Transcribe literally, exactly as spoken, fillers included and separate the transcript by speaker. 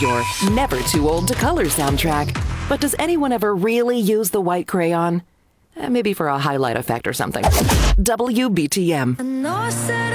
Speaker 1: your Never Too Old to Color soundtrack. But does anyone ever really use the white crayon? Eh, Maybe for a highlight effect or something. W B T M.